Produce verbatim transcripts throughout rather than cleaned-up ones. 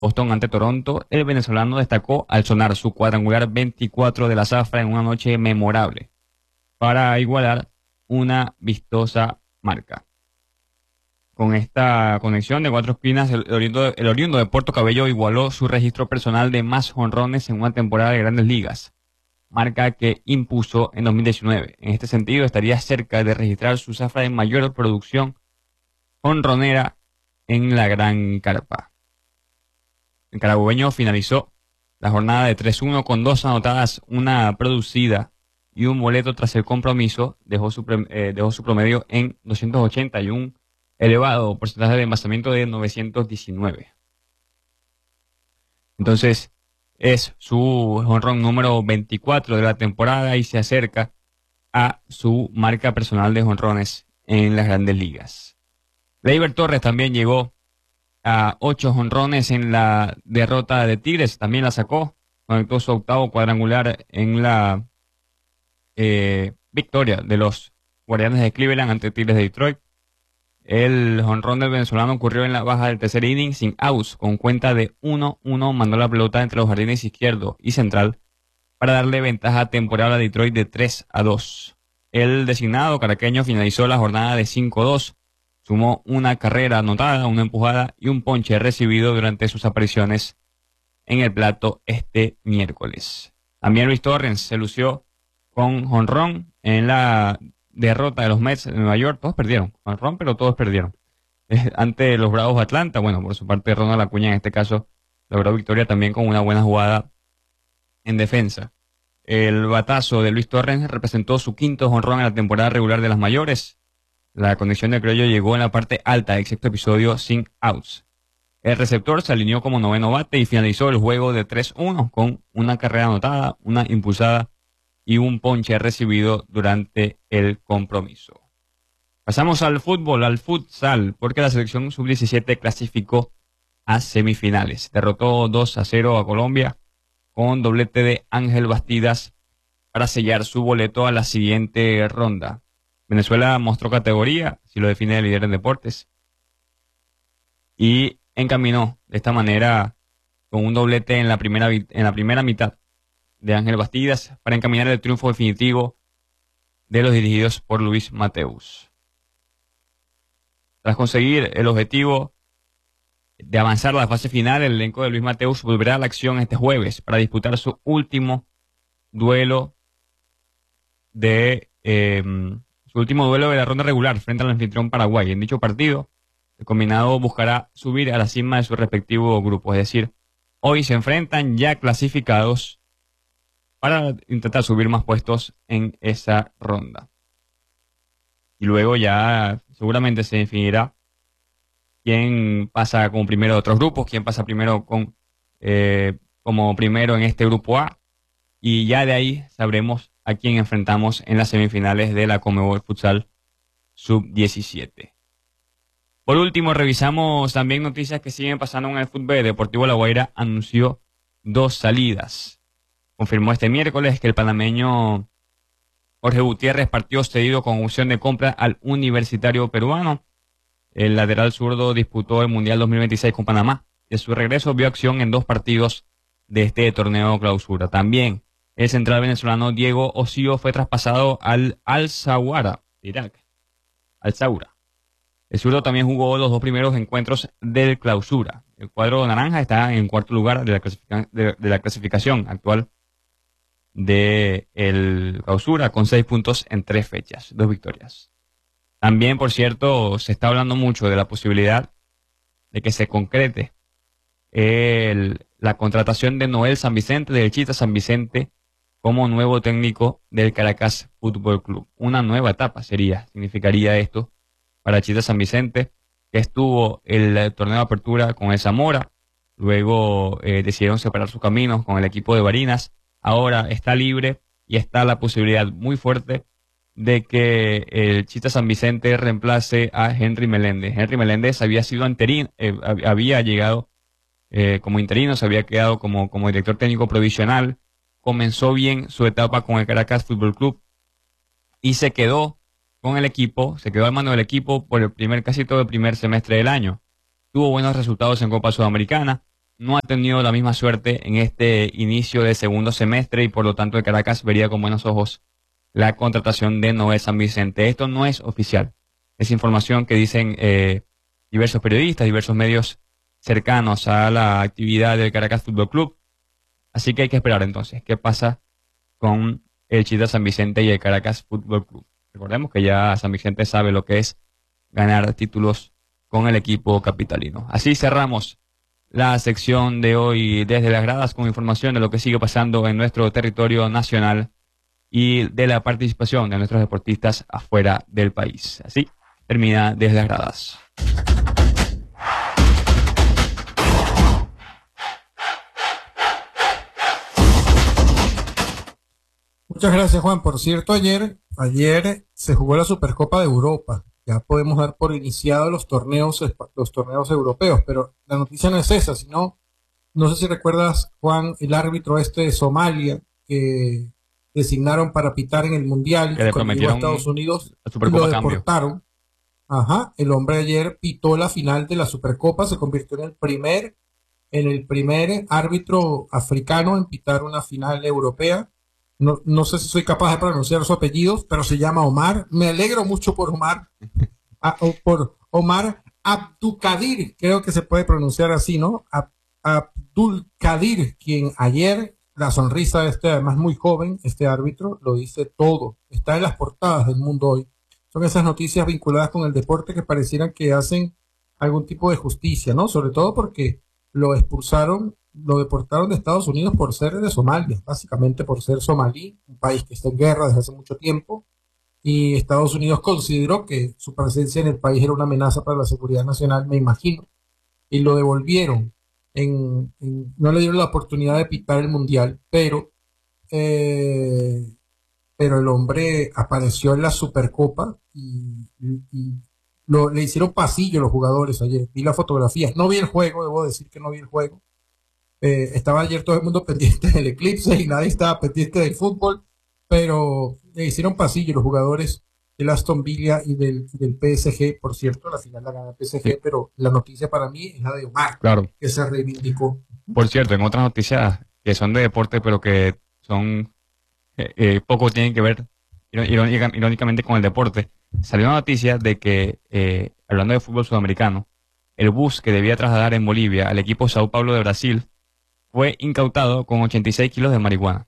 Boston ante Toronto, el venezolano destacó al sonar su cuadrangular veinticuatro de la zafra en una noche memorable para igualar una vistosa marca. Con esta conexión de cuatro esquinas, el, el, oriundo, el oriundo de Puerto Cabello igualó su registro personal de más jonrones en una temporada de Grandes Ligas, marca que impuso en dos mil diecinueve. En este sentido, estaría cerca de registrar su zafra de mayor producción jonronera en la Gran Carpa. El carabobeño finalizó la jornada de tres uno con dos anotadas, una producida y un boleto tras el compromiso. Dejó su, eh, dejó su promedio en doscientos ochenta y un elevado porcentaje de envasamiento de novecientos diecinueve. Entonces, es su jonrón número veinticuatro de la temporada y se acerca a su marca personal de jonrones en las Grandes Ligas. Gleyber Torres también llegó a ocho jonrones en la derrota de Tigres, también la sacó, conectó su octavo cuadrangular en la eh, victoria de los Guardianes de Cleveland ante Tigres de Detroit. El jonrón del venezolano ocurrió en la baja del tercer inning sin outs, con cuenta de uno uno, mandó la pelota entre los jardines izquierdo y central para darle ventaja temporal a Detroit de tres a dos. El designado caraqueño finalizó la jornada de cinco dos. Sumó una carrera anotada, una empujada y un ponche recibido durante sus apariciones en el plato este miércoles. También Luis Torrens se lució con jonrón en la derrota de los Mets de Nueva York. Todos perdieron, jonrón, pero todos perdieron. Eh, ante los Bravos de Atlanta, bueno, por su parte Ronald Acuña en este caso logró victoria también con una buena jugada en defensa. El batazo de Luis Torrens representó su quinto jonrón en la temporada regular de las mayores. La condición de criollo llegó en la parte alta del sexto episodio sin outs. El receptor se alineó como noveno bate y finalizó el juego de tres uno con una carrera anotada, una impulsada y un ponche recibido durante el compromiso. Pasamos al fútbol, al futsal, porque la selección sub diecisiete clasificó a semifinales. Derrotó dos a cero a Colombia con doblete de Ángel Bastidas para sellar su boleto a la siguiente ronda. Venezuela mostró categoría, si lo define el líder en deportes, y encaminó de esta manera con un doblete en la primera, en la primera mitad de Ángel Bastidas para encaminar el triunfo definitivo de los dirigidos por Luis Mateus. Tras conseguir el objetivo de avanzar a la fase final, el elenco de Luis Mateus volverá a la acción este jueves para disputar su último duelo de... Eh, Su último duelo de la ronda regular frente al anfitrión Paraguay. En dicho partido, el combinado buscará subir a la cima de su respectivo grupo. Es decir, hoy se enfrentan ya clasificados para intentar subir más puestos en esa ronda. Y luego ya seguramente se definirá quién pasa como primero de otros grupos, quién pasa primero con eh, como primero en este grupo A. Y ya de ahí sabremos a quién enfrentamos en las semifinales de la Conmebol Futsal sub diecisiete. Por último, revisamos también noticias que siguen pasando en el fútbol. Deportivo La Guaira anunció dos salidas. Confirmó este miércoles que el panameño Jorge Gutiérrez partió cedido con opción de compra al Universitario Peruano. El lateral zurdo disputó el Mundial dos mil veintiséis con Panamá. De su regreso vio acción en dos partidos de este torneo clausura. También el central venezolano Diego Osío fue traspasado al Al-Zawara, Irak. Al-Zawra. El zurdo también jugó los dos primeros encuentros del clausura. El cuadro naranja está en cuarto lugar de la, clasific de, de la clasificación actual de el clausura con seis puntos en tres fechas, dos victorias. También, por cierto, se está hablando mucho de la posibilidad de que se concrete el, la contratación de Noel San Vicente, del Chita San Vicente, como nuevo técnico del Caracas Fútbol Club. Una nueva etapa sería, significaría esto para Chita San Vicente, que estuvo el, el torneo de apertura con el Zamora, luego eh, decidieron separar sus caminos con el equipo de Barinas, ahora está libre y está la posibilidad muy fuerte de que el Chita San Vicente reemplace a Henry Meléndez. Henry Meléndez había sido anterino, eh, había llegado eh, como interino, se había quedado como, como director técnico provisional, comenzó bien su etapa con el Caracas Fútbol Club y se quedó con el equipo, se quedó al mando del equipo por el primer, casi todo el primer semestre del año. Tuvo buenos resultados en Copa Sudamericana no ha tenido la misma suerte en este inicio del segundo semestre y por lo tanto el Caracas vería con buenos ojos la contratación de Noel San Vicente. Esto no es oficial, es información que dicen eh, diversos periodistas, diversos medios cercanos a la actividad del Caracas Fútbol Club. Así que hay que esperar entonces qué pasa con el Chita San Vicente y el Caracas Fútbol Club. Recordemos que ya San Vicente sabe lo que es ganar títulos con el equipo capitalino. Así cerramos la sección de hoy desde las gradas con información de lo que sigue pasando en nuestro territorio nacional y de la participación de nuestros deportistas afuera del país. Así termina desde las gradas. Muchas gracias, Juan. Por cierto, ayer, ayer se jugó la Supercopa de Europa. Ya podemos dar por iniciados los torneos, los torneos europeos, pero la noticia no es esa, sino, no sé si recuerdas, Juan, el árbitro este de Somalia que designaron para pitar en el Mundial, que le cuando llegó a Estados Unidos, y lo deportaron. Ajá, el hombre ayer pitó la final de la Supercopa, se convirtió en el primer, en el primer árbitro africano en pitar una final europea. No, no sé si soy capaz de pronunciar su apellido, pero se llama Omar. Me alegro mucho por Omar, a, o por Omar Abdulkadir, creo que se puede pronunciar así, ¿no? Ab, Abdulkadir, quien ayer, la sonrisa de este, además muy joven, este árbitro, lo dice todo. Está en las portadas del mundo hoy. Son esas noticias vinculadas con el deporte que parecieran que hacen algún tipo de justicia, ¿no? Sobre todo porque lo expulsaron, lo deportaron de Estados Unidos por ser de Somalia, básicamente por ser somalí, un país que está en guerra desde hace mucho tiempo, y Estados Unidos consideró que su presencia en el país era una amenaza para la seguridad nacional, me imagino, y lo devolvieron. En, en, no le dieron la oportunidad de pitar el Mundial, pero, eh, pero el hombre apareció en la Supercopa y, y, y lo, le hicieron pasillo a los jugadores ayer. Vi las fotografías, no vi el juego, debo decir que no vi el juego. Eh, estaba ayer todo el mundo pendiente del eclipse y nadie estaba pendiente del fútbol, pero le hicieron pasillo los jugadores del Aston Villa y del, del P S G. Por cierto, la final la gana el P S G, sí. Pero la noticia para mí es la de Omar, claro, que se reivindicó. Por cierto, en otras noticias que son de deporte, pero que son eh, eh, poco tienen que ver irónica, irónicamente con el deporte, salió una noticia de que, eh, hablando de fútbol sudamericano, el bus que debía trasladar en Bolivia al equipo Sao Paulo de Brasil fue incautado con ochenta y seis kilos de marihuana.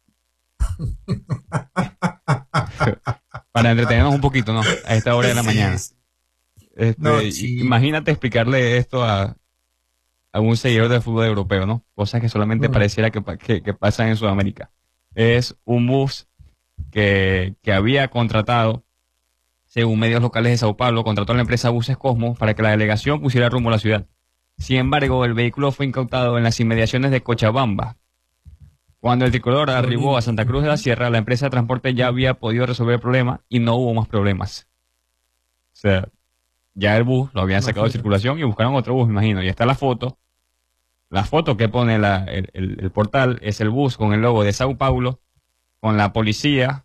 Para entretenernos un poquito, ¿no? A esta hora de la mañana. Este, no, sí. Imagínate explicarle esto a, a un seguidor del fútbol europeo, ¿no? Cosas que solamente mm. pareciera que, que, que pasan en Sudamérica. Es un bus que, que había contratado, según medios locales de Sao Paulo, contrató a la empresa Buses Cosmos para que la delegación pusiera rumbo a la ciudad. Sin embargo, el vehículo fue incautado en las inmediaciones de Cochabamba. Cuando el tricolor arribó a Santa Cruz de la Sierra, la empresa de transporte ya había podido resolver el problema y no hubo más problemas. O sea, ya el bus lo habían sacado de circulación y buscaron otro bus, me imagino. Y está la foto. La foto que pone la, el, el, el portal es el bus con el logo de Sao Paulo, con la policía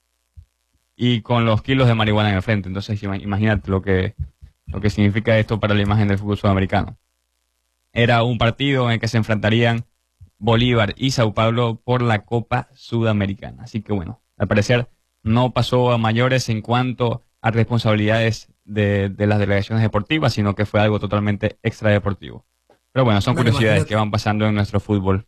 y con los kilos de marihuana en el frente. Entonces, imagínate lo que, lo que significa esto para la imagen del fútbol sudamericano. Era un partido en el que se enfrentarían Bolívar y Sao Paulo por la Copa Sudamericana. Así que bueno, al parecer no pasó a mayores en cuanto a responsabilidades de, de las delegaciones deportivas, sino que fue algo totalmente extradeportivo. Pero bueno, son bueno, curiosidades imagínate. Que van pasando en nuestro fútbol.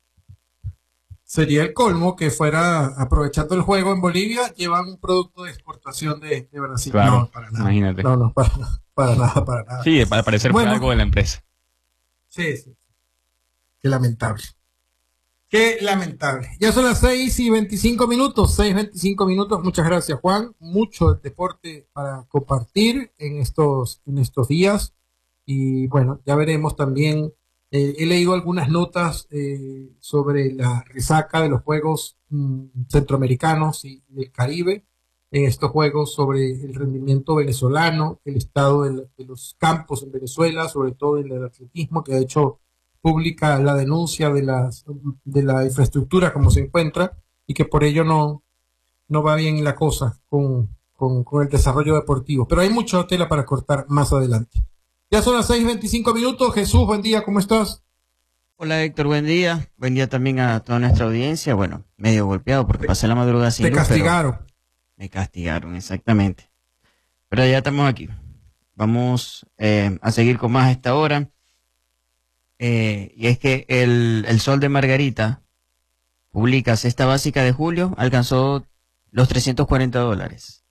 Sería el colmo que fuera, aprovechando el juego en Bolivia, llevan un producto de exportación de, de Brasil. Claro, no, para nada. Imagínate. No, no, para, para nada, para nada. Sí, para parecer bueno, fue algo de la empresa. Sí, sí. Qué lamentable. Qué lamentable. Ya son las seis y veinticinco minutos, seis veinticinco minutos. Muchas gracias, Juan. Mucho deporte para compartir en estos, en estos días. Y bueno, ya veremos también. Eh, he leído algunas notas eh, sobre la resaca de los Juegos mm, Centroamericanos y del Caribe. En estos Juegos sobre el rendimiento venezolano, el estado de, de los campos en Venezuela, sobre todo en el atletismo, que ha hecho pública la denuncia de, las, de la infraestructura como se encuentra y que por ello no, no va bien la cosa con, con, con el desarrollo deportivo. Pero hay mucha tela para cortar más adelante. Ya son las seis y veinticinco minutos. Jesús, buen día, ¿cómo estás? Hola Héctor, buen día. Buen día también a toda nuestra audiencia. Bueno, medio golpeado porque pasé la madrugada sin luz. Te castigaron. Me castigaron, exactamente. Pero ya estamos aquí. Vamos eh, a seguir con más a esta hora. Eh, y es que el, el Sol de Margarita publica cesta básica de julio, alcanzó los trescientos cuarenta dólares.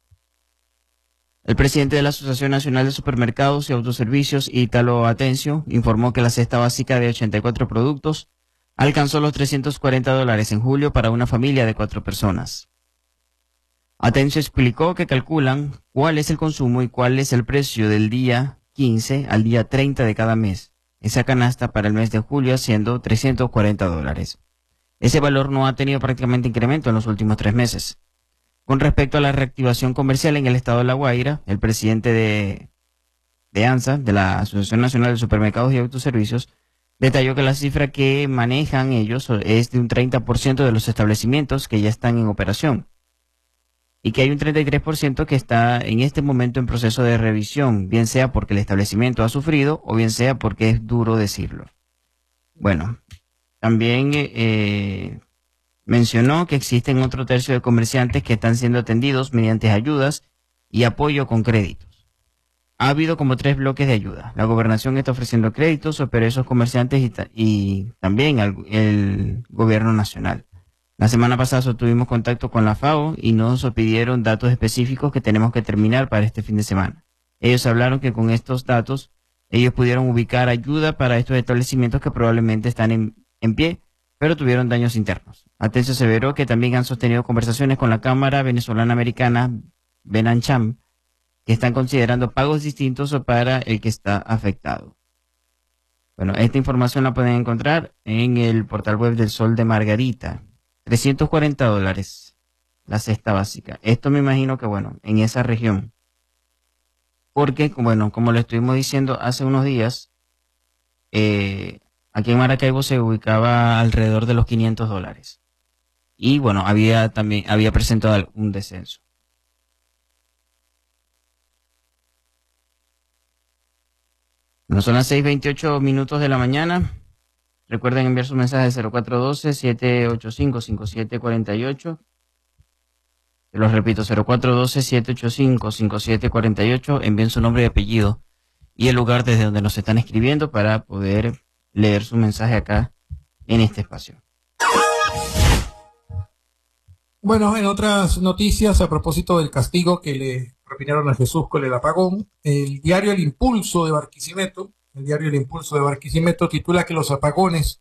El presidente de la Asociación Nacional de Supermercados y Autoservicios, Ítalo Atencio, informó que la cesta básica de ochenta y cuatro productos alcanzó los trescientos cuarenta dólares en julio para una familia de cuatro personas. Atencio explicó que calculan cuál es el consumo y cuál es el precio del día quince al día treinta de cada mes. Esa canasta para el mes de julio siendo trescientos cuarenta dólares. Ese valor no ha tenido prácticamente incremento en los últimos tres meses. Con respecto a la reactivación comercial en el estado de La Guaira, el presidente de, de ANSA, de la Asociación Nacional de Supermercados y Autoservicios, detalló que la cifra que manejan ellos es de un treinta por ciento de los establecimientos que ya están en operación y que hay un treinta y tres por ciento que está en este momento en proceso de revisión, bien sea porque el establecimiento ha sufrido o bien sea porque es duro decirlo. Bueno, también eh, mencionó que existen otro tercio de comerciantes que están siendo atendidos mediante ayudas y apoyo con créditos. Ha habido como tres bloques de ayuda. La gobernación está ofreciendo créditos pero esos comerciantes y, ta y también el, el gobierno nacional. La semana pasada tuvimos contacto con la FAO y nos pidieron datos específicos que tenemos que terminar para este fin de semana. Ellos hablaron que con estos datos ellos pudieron ubicar ayuda para estos establecimientos que probablemente están en, en pie, pero tuvieron daños internos. Atencio aseveró que también han sostenido conversaciones con la Cámara Venezolana Americana, Benancham, que están considerando pagos distintos para el que está afectado. Bueno, esta información la pueden encontrar en el portal web del Sol de Margarita. trescientos cuarenta dólares la cesta básica. Esto me imagino que, bueno, en esa región. Porque, bueno, como lo estuvimos diciendo hace unos días, eh, aquí en Maracaibo se ubicaba alrededor de los quinientos dólares. Y, bueno, había también, había presentado un descenso. Bueno, son las seis veintiocho minutos de la mañana. Recuerden enviar su mensaje al cero cuatro uno dos, siete ocho cinco, cinco siete cuatro ocho. Te lo repito, cero cuatro uno dos, siete ocho cinco, cinco siete cuatro ocho. Envíen su nombre y apellido y el lugar desde donde nos están escribiendo para poder leer su mensaje acá en este espacio. Bueno, en otras noticias, a propósito del castigo que le propinaron a Jesús con el apagón, el diario El Impulso de Barquisimeto, el diario El Impulso de Barquisimeto titula que los apagones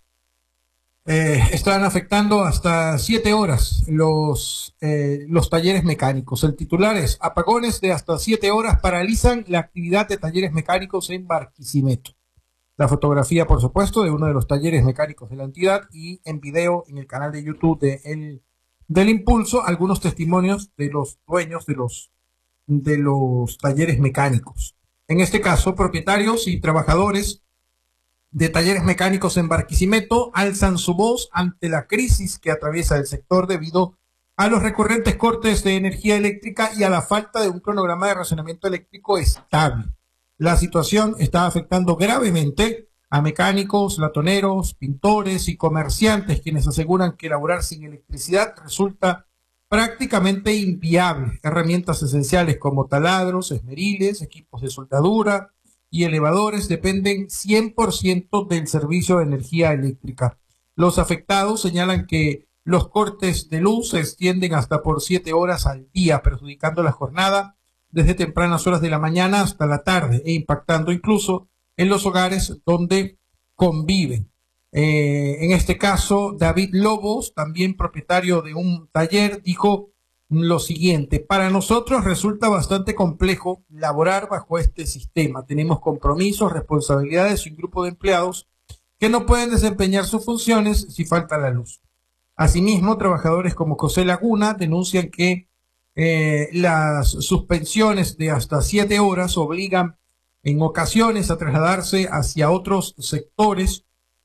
eh, están afectando hasta siete horas los, eh, los talleres mecánicos. El titular es: apagones de hasta siete horas paralizan la actividad de talleres mecánicos en Barquisimeto. La fotografía, por supuesto, de uno de los talleres mecánicos de la entidad y en video en el canal de YouTube de el, del Impulso, algunos testimonios de los dueños de los, de los talleres mecánicos. En este caso, propietarios y trabajadores de talleres mecánicos en Barquisimeto alzan su voz ante la crisis que atraviesa el sector debido a los recurrentes cortes de energía eléctrica y a la falta de un cronograma de racionamiento eléctrico estable. La situación está afectando gravemente a mecánicos, latoneros, pintores y comerciantes, quienes aseguran que laborar sin electricidad resulta prácticamente inviable. Herramientas esenciales como taladros, esmeriles, equipos de soldadura y elevadores dependen cien por ciento del servicio de energía eléctrica. Los afectados señalan que los cortes de luz se extienden hasta por siete horas al día, perjudicando la jornada desde tempranas horas de la mañana hasta la tarde e impactando incluso en los hogares donde conviven. Eh, en este caso, David Lobos, también propietario de un taller, dijo lo siguiente: para nosotros resulta bastante complejo laborar bajo este sistema. Tenemos compromisos, responsabilidades y un grupo de empleados que no pueden desempeñar sus funciones si falta la luz. Asimismo, trabajadores como José Laguna denuncian que eh, las suspensiones de hasta siete horas obligan en ocasiones a trasladarse hacia otros sectores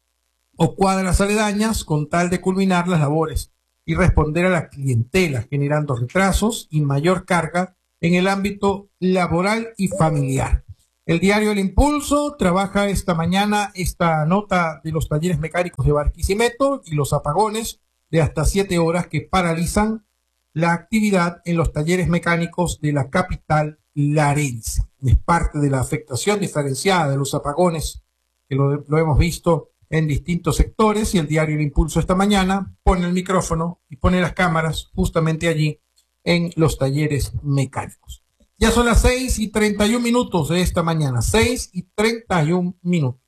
o cuadras aledañas con tal de culminar las labores y responder a la clientela, generando retrasos y mayor carga en el ámbito laboral y familiar. El diario El Impulso trabaja esta mañana esta nota de los talleres mecánicos de Barquisimeto y los apagones de hasta siete horas que paralizan la actividad en los talleres mecánicos de la capital larense. Es parte de la afectación diferenciada de los apagones que lo, lo hemos visto en distintos sectores, y el diario El Impulso esta mañana pone el micrófono y pone las cámaras justamente allí en los talleres mecánicos. Ya son las seis y treinta y un minutos de esta mañana, seis y treinta y un minutos.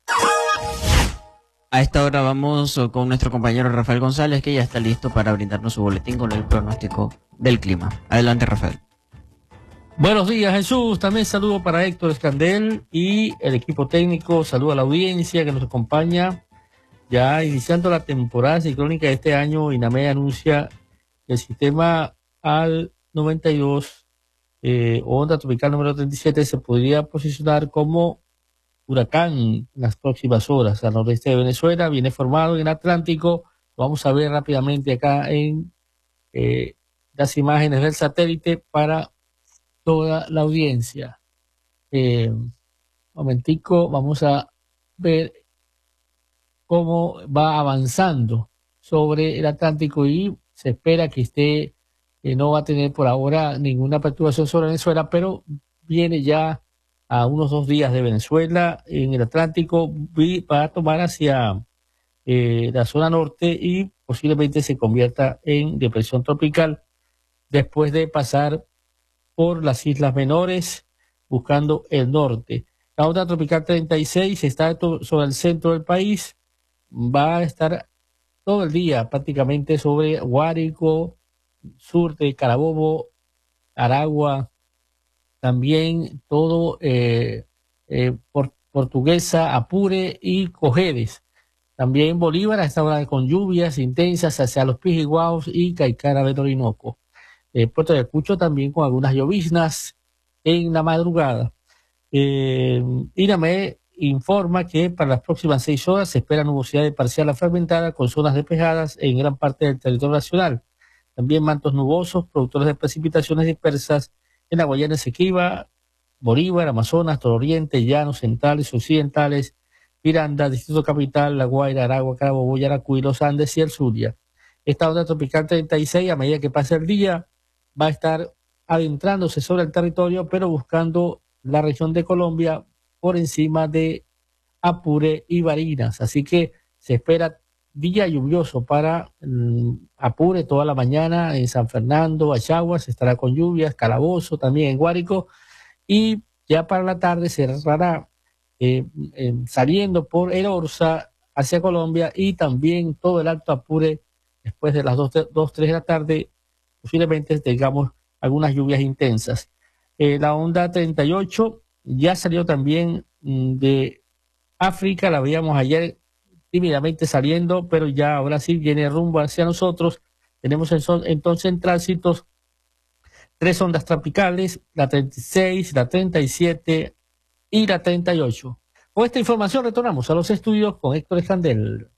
A esta hora vamos con nuestro compañero Rafael González, que ya está listo para brindarnos su boletín con el pronóstico del clima. Adelante, Rafael. Buenos días, Jesús. También saludo para Héctor Escandel y el equipo técnico. Saludo a la audiencia que nos acompaña. Ya iniciando la temporada ciclónica de este año, INAME anuncia que el sistema al noventa y dos Eh, onda tropical número treinta y siete se podría posicionar como huracán en las próximas horas al noroeste de Venezuela. Viene formado en el Atlántico. Vamos a ver rápidamente acá en eh, las imágenes del satélite para toda la audiencia. Eh, momentico, vamos a ver cómo va avanzando sobre el Atlántico y se espera que esté que no va a tener por ahora ninguna perturbación sobre Venezuela, pero viene ya a unos dos días de Venezuela en el Atlántico, va a tomar hacia eh, la zona norte y posiblemente se convierta en depresión tropical después de pasar por las islas menores buscando el norte. La onda tropical treinta y seis está sobre el centro del país, va a estar todo el día prácticamente sobre Guárico, sur de Carabobo, Aragua, también todo eh, eh, por, Portuguesa, Apure y Cojedes. También Bolívar a esta hora con lluvias intensas hacia los Pijiguaos y Caicara del Orinoco. Eh, Puerto de Ayacucho también con algunas lloviznas en la madrugada. Eh, INAME informa que para las próximas seis horas se espera nubosidad de parcial a fragmentada con zonas despejadas en gran parte del territorio nacional. También mantos nubosos, productores de precipitaciones dispersas en la Guayana Esequiba, Bolívar, Amazonas, Tororiente, Llanos Centrales, Occidentales, Miranda, Distrito Capital, La Guaira, Aragua, Carabobo, Yaracuy, Los Andes y el Zulia. Esta onda tropical treinta y seis, a medida que pase el día, va a estar adentrándose sobre el territorio, pero buscando la región de Colombia por encima de Apure y Barinas. Así que se espera día lluvioso para um, Apure toda la mañana, en San Fernando, Achaguas, estará con lluvias, Calabozo también en Guárico, y ya para la tarde cerrará eh, eh, saliendo por el Orza hacia Colombia y también todo el Alto Apure después de las dos, tres de la tarde, posiblemente tengamos algunas lluvias intensas. Eh, la onda treinta y ocho ya salió también mm, de África, la veíamos ayer tímidamente saliendo, pero ya ahora sí viene rumbo hacia nosotros. Tenemos entonces en tránsitos tres ondas tropicales, la treinta y seis, la treinta y siete y la treinta y ocho. Con esta información retornamos a los estudios con Héctor Escandel.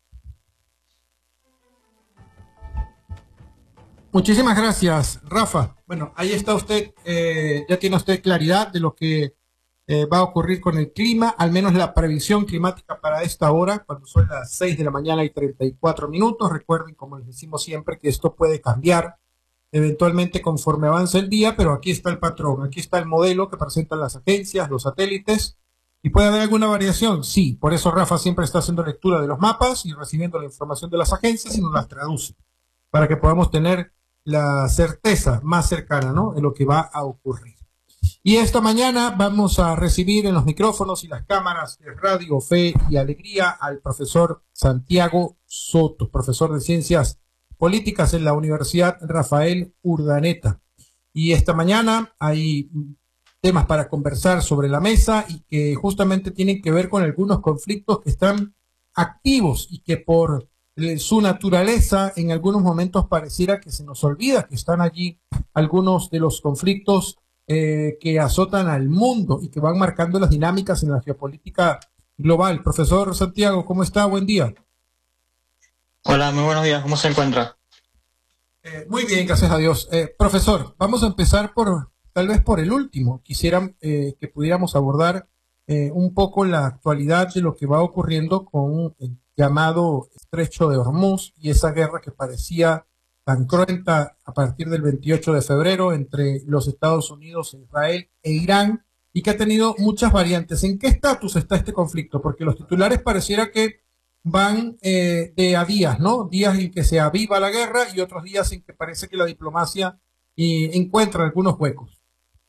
Muchísimas gracias, Rafa. Bueno, ahí está usted, eh, ya tiene usted claridad de lo que eh, va a ocurrir con el clima, al menos la previsión climática para esta hora, cuando son las seis de la mañana y treinta y cuatro minutos. Recuerden, como les decimos siempre, que esto puede cambiar eventualmente conforme avance el día, pero aquí está el patrón, aquí está el modelo que presentan las agencias, los satélites, y puede haber alguna variación, sí, por eso Rafa siempre está haciendo lectura de los mapas y recibiendo la información de las agencias y nos las traduce, para que podamos tener la certeza más cercana, ¿no?, de lo que va a ocurrir. Y esta mañana vamos a recibir en los micrófonos y las cámaras de Radio Fe y Alegría al profesor Santiago Soto, profesor de Ciencias Políticas en la Universidad Rafael Urdaneta. Y esta mañana hay temas para conversar sobre la mesa y que justamente tienen que ver con algunos conflictos que están activos y que por su naturaleza en algunos momentos pareciera que se nos olvida que están allí algunos de los conflictos eh, que azotan al mundo y que van marcando las dinámicas en la geopolítica global. Profesor Santiago, ¿cómo está? Buen día. Hola, muy buenos días. ¿Cómo se encuentra? Eh, muy bien, gracias a Dios. Eh, profesor, vamos a empezar por, tal vez por el último. Quisiera eh, que pudiéramos abordar eh, un poco la actualidad de lo que va ocurriendo con el llamado Estrecho de Hormuz y esa guerra que parecía tan cruenta a partir del veintiocho de febrero entre los Estados Unidos, Israel e Irán, y que ha tenido muchas variantes. ¿En qué estatus está este conflicto? Porque los titulares pareciera que van eh, de a días, ¿no? Días en que se aviva la guerra y otros días en que parece que la diplomacia eh, encuentra algunos huecos.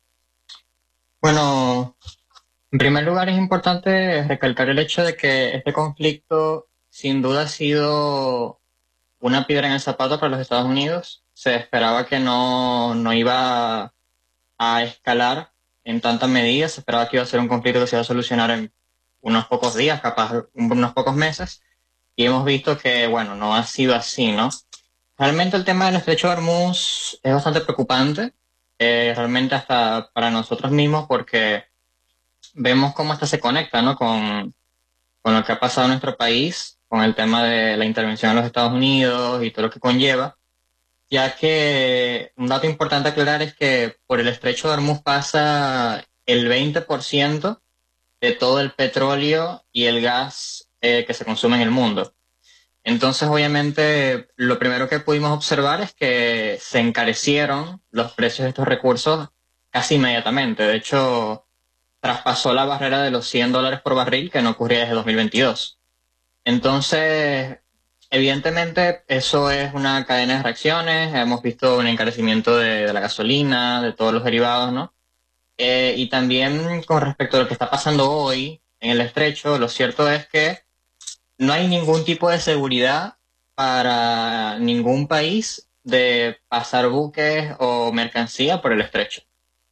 Bueno, en primer lugar es importante recalcar el hecho de que este conflicto sin duda ha sido una piedra en el zapato para los Estados Unidos. Se esperaba que no, no iba a escalar en tantas medidas, se esperaba que iba a ser un conflicto que se iba a solucionar en unos pocos días, capaz unos pocos meses, y hemos visto que, bueno, no ha sido así, ¿no? Realmente el tema del Estrecho de Hormuz es bastante preocupante, eh, realmente hasta para nosotros mismos, porque vemos cómo hasta se conecta, ¿no? Con, con lo que ha pasado en nuestro país, con el tema de la intervención de los Estados Unidos y todo lo que conlleva, ya que un dato importante a aclarar es que por el Estrecho de Hormuz pasa el veinte por ciento de todo el petróleo y el gas eh, que se consume en el mundo. Entonces, obviamente, lo primero que pudimos observar es que se encarecieron los precios de estos recursos casi inmediatamente. De hecho, traspasó la barrera de los cien dólares por barril, que no ocurría desde dos mil veintidós. Entonces, evidentemente, eso es una cadena de reacciones. Hemos visto un encarecimiento de, de la gasolina, de todos los derivados, ¿no? Eh, y también con respecto a lo que está pasando hoy en el Estrecho, lo cierto es que no hay ningún tipo de seguridad para ningún país de pasar buques o mercancía por el Estrecho.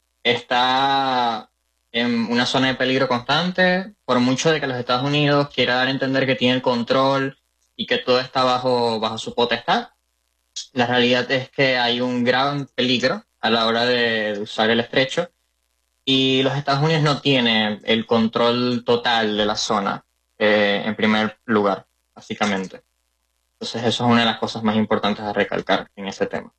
Está en una zona de peligro constante, por mucho de que los Estados Unidos quiera dar a entender que tiene el control y que todo está bajo, bajo su potestad. La realidad es que hay un gran peligro a la hora de, de usar el Estrecho, y los Estados Unidos no tienen el control total de la zona, eh, en primer lugar, básicamente. Entonces eso es una de las cosas más importantes a recalcar en ese tema.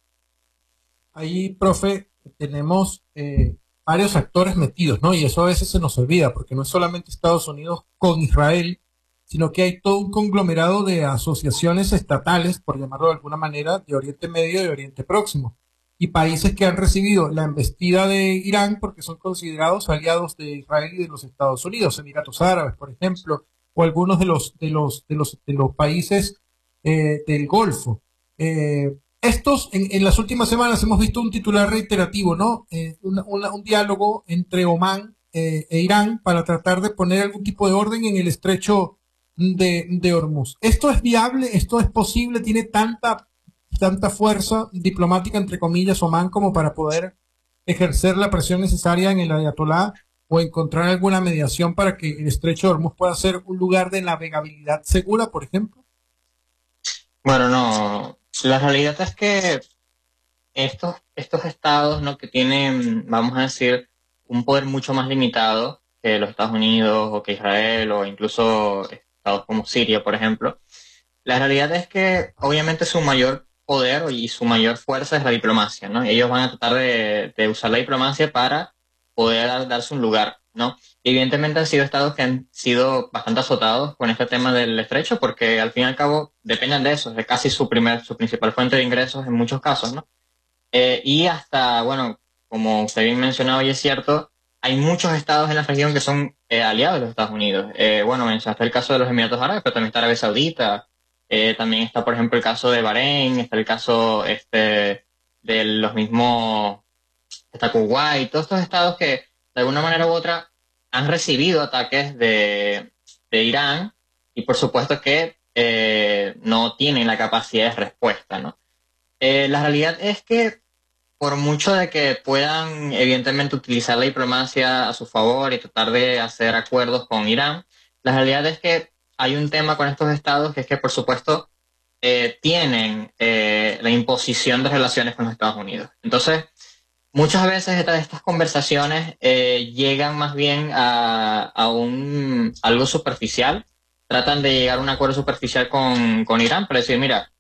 Ahí, profe, tenemos eh, varios actores metidos, ¿no? Y eso a veces se nos olvida, porque no es solamente Estados Unidos con Israel, sino que hay todo un conglomerado de asociaciones estatales, por llamarlo de alguna manera, de Oriente Medio y de Oriente Próximo, y países que han recibido la embestida de Irán porque son considerados aliados de Israel y de los Estados Unidos, Emiratos Árabes, por ejemplo, o algunos de los de los de los de los países eh, del Golfo. Eh, estos en, en las últimas semanas hemos visto un titular reiterativo, ¿no? Eh, una, una, un diálogo entre Omán eh, e Irán para tratar de poner algún tipo de orden en el Estrecho de, de Hormuz. ¿Esto es viable? ¿Esto es posible? ¿Tiene tanta tanta fuerza diplomática, entre comillas, Omán, como para poder ejercer la presión necesaria en el Ayatolá o encontrar alguna mediación para que el Estrecho de Hormuz pueda ser un lugar de navegabilidad segura, por ejemplo? Bueno, no. La realidad es que estos, estos estados, ¿no?, que tienen, vamos a decir, un poder mucho más limitado que los Estados Unidos o que Israel o incluso estados como Siria, por ejemplo, la realidad es que obviamente su mayor poder y su mayor fuerza es la diplomacia, ¿no? Ellos van a tratar de, de usar la diplomacia para poder darse un lugar, ¿no? Y evidentemente han sido estados que han sido bastante azotados con este tema del Estrecho, porque al fin y al cabo dependen de eso, de casi su primer, su principal fuente de ingresos en muchos casos, ¿no? Eh, y hasta, bueno, como usted bien mencionado y es cierto, hay muchos estados en la región que son eh, aliados de los Estados Unidos. Eh, bueno, mencionaste el caso de los Emiratos Árabes, pero también está Arabia Saudita. Eh, también está, por ejemplo, el caso de Bahrein, está el caso este, de los mismos, está Kuwait, todos estos estados que de alguna manera u otra han recibido ataques de, de Irán y por supuesto que eh, no tienen la capacidad de respuesta, ¿no? Eh, la realidad es que por mucho de que puedan evidentemente utilizar la diplomacia a su favor y tratar de hacer acuerdos con Irán, la realidad es que hay un tema con estos estados que es que, por supuesto, eh, tienen eh, la imposición de relaciones con los Estados Unidos. Entonces, muchas veces estas, estas conversaciones eh, llegan más bien a, a un algo superficial. Tratan de llegar a un acuerdo superficial con, con Irán para decir, mira,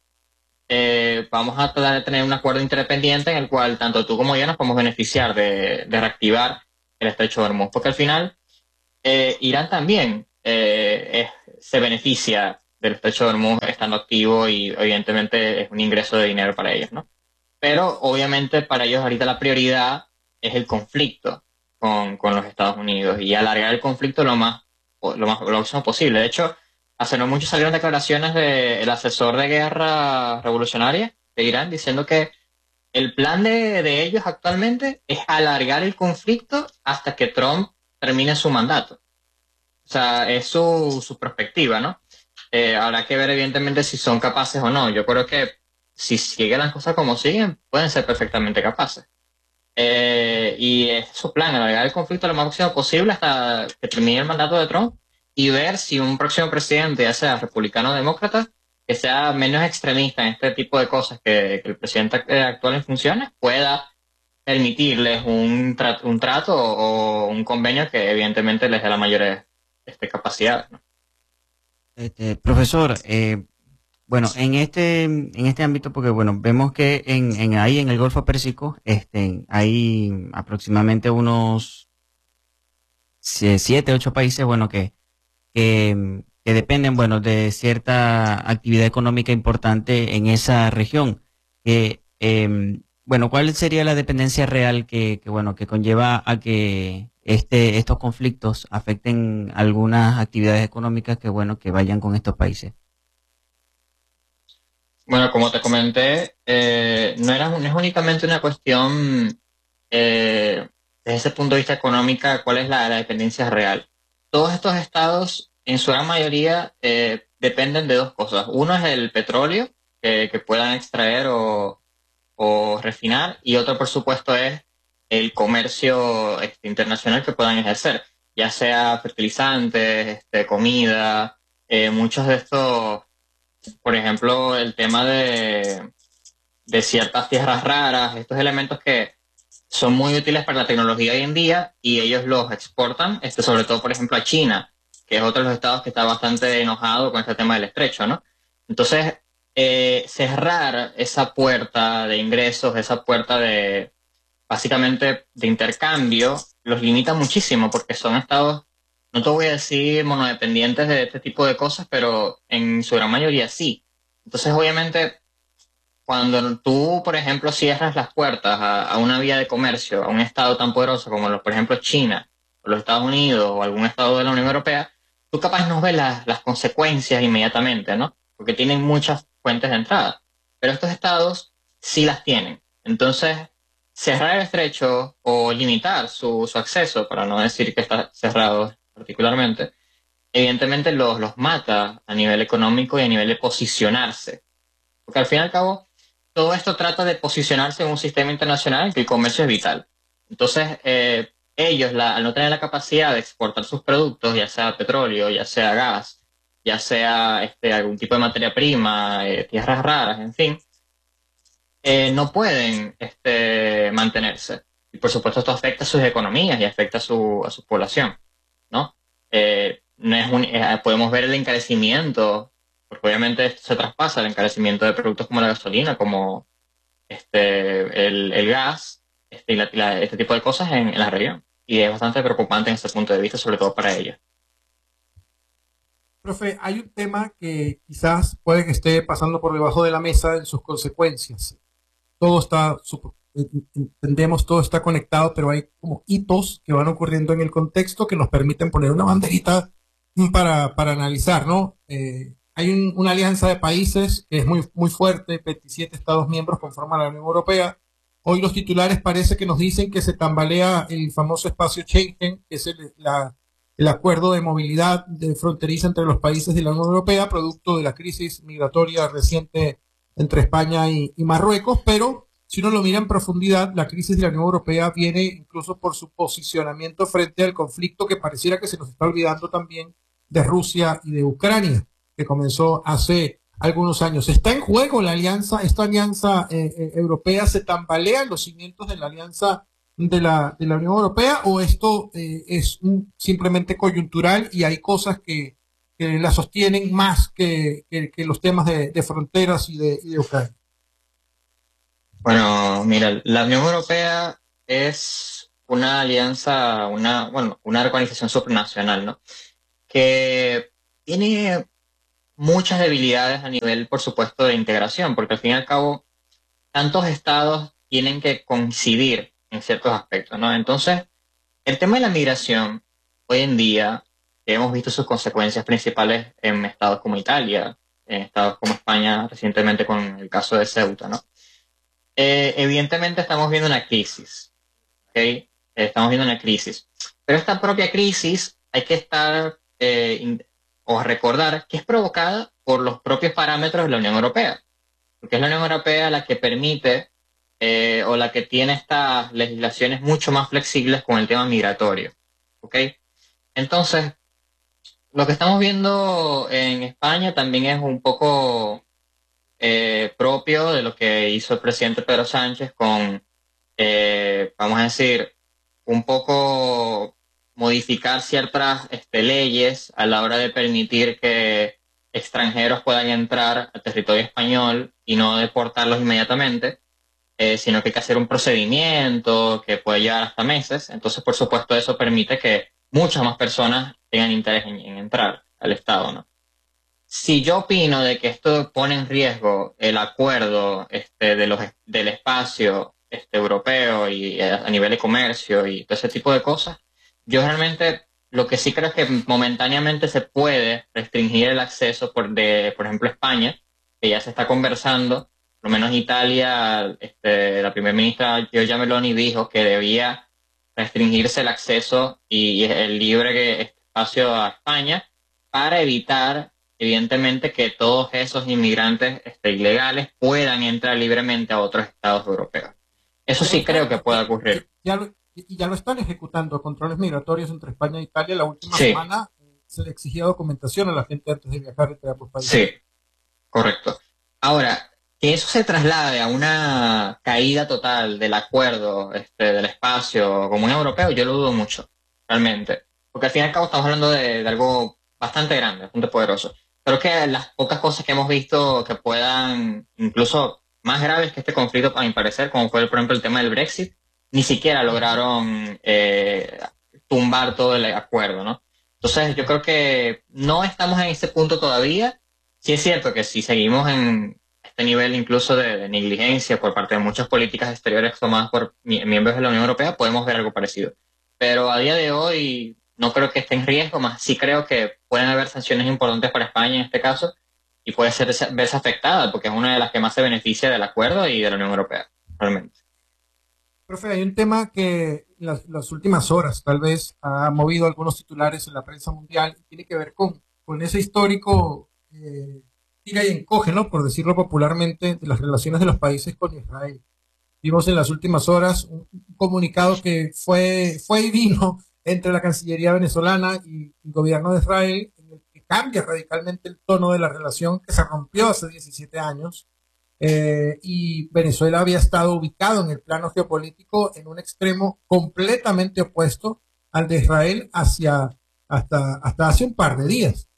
eh, vamos a tratar de tener un acuerdo interdependiente en el cual tanto tú como yo nos podemos beneficiar de, de reactivar el Estrecho de Hormuz. Porque al final, eh, Irán también eh, es, se beneficia del estrecho de Hormuz estando activo y evidentemente es un ingreso de dinero para ellos, ¿no? Pero obviamente para ellos ahorita la prioridad es el conflicto con, con los Estados Unidos y alargar el conflicto lo más, lo más lo máximo posible. De hecho, hace no mucho salieron declaraciones del asesor de guerra revolucionaria de Irán diciendo que el plan de, de ellos actualmente es alargar el conflicto hasta que Trump termine su mandato. O sea, es su, su perspectiva, ¿no? Eh, habrá que ver evidentemente si son capaces o no. Yo creo que si siguen las cosas como siguen, pueden ser perfectamente capaces. Eh, y es su plan, alargar el conflicto lo más próximo posible hasta que termine el mandato de Trump y ver si un próximo presidente, ya sea republicano o demócrata, que sea menos extremista en este tipo de cosas que, que el presidente actual en funciones, pueda permitirles un, tra un trato o, o un convenio que evidentemente les dé la mayor este, capacidad, ¿no? Este, profesor, eh, bueno, en este, en este ámbito, porque bueno, vemos que en, en ahí en el Golfo Pérsico, este, hay aproximadamente unos siete, ocho países, bueno, que, que, que dependen, bueno, de cierta actividad económica importante en esa región. Que, eh, bueno, ¿cuál sería la dependencia real que, que, bueno, que conlleva a que este, estos conflictos afecten algunas actividades económicas que, bueno, que vayan con estos países? Bueno, como te comenté, eh, no, era, no es únicamente una cuestión eh, desde ese punto de vista económica, cuál es la, la dependencia real. Todos estos estados, en su gran mayoría, eh, dependen de dos cosas. Uno es el petróleo que, que puedan extraer o, o refinar, y otro, por supuesto, es el comercio este, internacional que puedan ejercer, ya sea fertilizantes, este, comida, eh, muchos de estos, por ejemplo, el tema de, de ciertas tierras raras, estos elementos que son muy útiles para la tecnología hoy en día y ellos los exportan, este, sobre todo, por ejemplo, a China, que es otro de los estados que está bastante enojado con este tema del estrecho, ¿no? Entonces, eh, cerrar esa puerta de ingresos, esa puerta de, básicamente, de intercambio, los limita muchísimo porque son estados, no te voy a decir monodependientes de este tipo de cosas, pero en su gran mayoría sí. Entonces, obviamente, cuando tú, por ejemplo, cierras las puertas a, a una vía de comercio, a un estado tan poderoso como, los, por ejemplo, China, o los Estados Unidos, o algún estado de la Unión Europea, tú capaz no ves las, las consecuencias inmediatamente, ¿no? Porque tienen muchas fuentes de entrada. Pero estos estados sí las tienen. Entonces, cerrar el estrecho o limitar su, su acceso, para no decir que está cerrado particularmente, evidentemente los, los mata a nivel económico y a nivel de posicionarse. Porque al fin y al cabo, todo esto trata de posicionarse en un sistema internacional en que el comercio es vital. Entonces, eh, ellos, la, al no tener la capacidad de exportar sus productos, ya sea petróleo, ya sea gas, ya sea este, algún tipo de materia prima, eh, tierras raras, en fin, eh, no pueden este, mantenerse. Y por supuesto esto afecta a sus economías y afecta a su, a su población, ¿no? Eh, no es un, eh, podemos ver el encarecimiento, porque obviamente esto se traspasa el encarecimiento de productos como la gasolina, como este, el, el gas, este, y la, la, este tipo de cosas en, en la región. Y es bastante preocupante en ese punto de vista, sobre todo para ellos. Profe, hay un tema que quizás puede que esté pasando por debajo de la mesa en sus consecuencias. Todo está, entendemos, todo está conectado, pero hay como hitos que van ocurriendo en el contexto que nos permiten poner una banderita para, para analizar, ¿no? Eh, hay un, una alianza de países que es muy, muy fuerte, veintisiete Estados miembros conforman la Unión Europea. Hoy los titulares parece que nos dicen que se tambalea el famoso espacio Schengen, que es el, la, el acuerdo de movilidad de fronteriza entre los países de la Unión Europea, producto de la crisis migratoria reciente entre España y, y Marruecos, pero si uno lo mira en profundidad, la crisis de la Unión Europea viene incluso por su posicionamiento frente al conflicto que pareciera que se nos está olvidando también de Rusia y de Ucrania, que comenzó hace algunos años. ¿Está en juego la alianza, esta alianza eh, eh, europea? ¿Se tambalean los cimientos de la alianza de la, de la Unión Europea o esto eh, es un, simplemente coyuntural y hay cosas que, que la sostienen más que, que, que los temas de, de fronteras y de, y de Ucrania? Bueno, mira, la Unión Europea es una alianza, una, bueno, una organización supranacional, ¿no? Que tiene muchas debilidades a nivel, por supuesto, de integración, porque al fin y al cabo, tantos estados tienen que coincidir en ciertos aspectos, ¿no? Entonces, el tema de la migración, hoy en día, que hemos visto sus consecuencias principales en estados como Italia, en estados como España, recientemente con el caso de Ceuta, ¿no? Eh, evidentemente estamos viendo una crisis, ¿ok? Eh, estamos viendo una crisis. Pero esta propia crisis hay que estar eh, in- o recordar que es provocada por los propios parámetros de la Unión Europea, porque es la Unión Europea la que permite eh, o la que tiene estas legislaciones mucho más flexibles con el tema migratorio, ¿ok? Entonces, lo que estamos viendo en España también es un poco eh, propio de lo que hizo el presidente Pedro Sánchez con, eh, vamos a decir, un poco modificar ciertas este, leyes a la hora de permitir que extranjeros puedan entrar al territorio español y no deportarlos inmediatamente, eh, sino que hay que hacer un procedimiento que puede llevar hasta meses. Entonces, por supuesto, eso permite que muchas más personas tengan interés en, en entrar al Estado, ¿no? Si yo opino de que esto pone en riesgo el acuerdo este, de los, del espacio este, europeo y eh, a nivel de comercio y todo ese tipo de cosas, yo realmente lo que sí creo es que momentáneamente se puede restringir el acceso por, de, por ejemplo, España, que ya se está conversando, por lo menos Italia, este, la primera ministra Giorgia Meloni dijo que debía restringirse el acceso y el libre espacio a España para evitar evidentemente que todos esos inmigrantes este, ilegales puedan entrar libremente a otros estados europeos. Eso Pero sí está, creo que puede ya, ocurrir. ya lo, y ya lo están ejecutando, controles migratorios entre España e Italia. La última Sí, semana eh, se le exigía documentación a la gente antes de viajar entre ambos países. sí, correcto. Ahora, que eso se traslade a una caída total del acuerdo este, del espacio común europeo, yo lo dudo mucho, realmente. Porque al fin y al cabo estamos hablando de, de algo bastante grande, bastante poderoso. Creo que las pocas cosas que hemos visto que puedan, incluso más graves que este conflicto, a mi parecer, como fue, por ejemplo, el tema del Brexit, ni siquiera lograron eh, tumbar todo el acuerdo, ¿no? Entonces, yo creo que no estamos en ese punto todavía. Sí es cierto que si seguimos en este nivel incluso de, de negligencia por parte de muchas políticas exteriores tomadas por mi- miembros de la Unión Europea, podemos ver algo parecido. Pero a día de hoy no creo que esté en riesgo, más sí creo que pueden haber sanciones importantes para España en este caso y puede ser verse afectada porque es una de las que más se beneficia del acuerdo y de la Unión Europea, realmente. Profe, hay un tema que en las, las últimas horas tal vez ha movido algunos titulares en la prensa mundial y tiene que ver con, con ese histórico eh, tira y encoge, ¿no? Por decirlo popularmente, de las relaciones de los países con Israel. Vimos en las últimas horas un, un comunicado que fue, fue y vino entre la Cancillería venezolana y el gobierno de Israel, en el que cambia radicalmente el tono de la relación que se rompió hace diecisiete años. Eh, y Venezuela había estado ubicado en el plano geopolítico en un extremo completamente opuesto al de Israel hacia, hasta, hasta hace un par de días.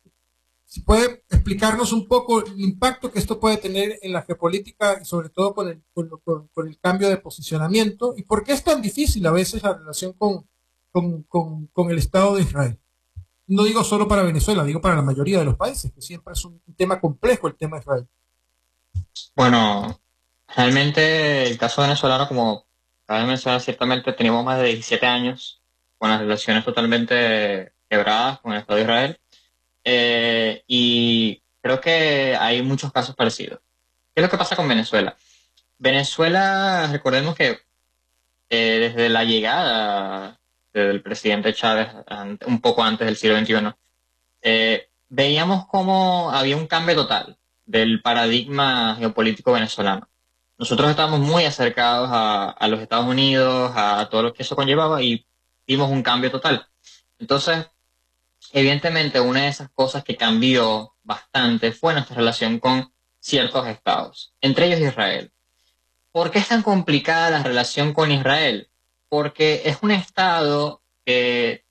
Si puede explicarnos un poco el impacto que esto puede tener en la geopolítica y sobre todo con el, con, con, con el cambio de posicionamiento y por qué es tan difícil a veces la relación con, con, con, con el Estado de Israel. No digo solo para Venezuela, digo para la mayoría de los países, que siempre es un tema complejo el tema de Israel. Bueno, realmente el caso venezolano, como acabas de mencionar, ciertamente teníamos más de diecisiete años con las relaciones totalmente quebradas con el Estado de Israel. Eh, y creo que hay muchos casos parecidos. ¿Qué es lo que pasa con Venezuela? Venezuela, recordemos que eh, desde la llegada del presidente Chávez, an- un poco antes del siglo veintiuno, eh, veíamos cómo había un cambio total del paradigma geopolítico venezolano. Nosotros estábamos muy acercados a, a los Estados Unidos, a, a todo lo que eso conllevaba y vimos un cambio total. Entonces, evidentemente, una de esas cosas que cambió bastante fue nuestra relación con ciertos estados, entre ellos Israel. ¿Por qué es tan complicada la relación con Israel? Porque es un estado que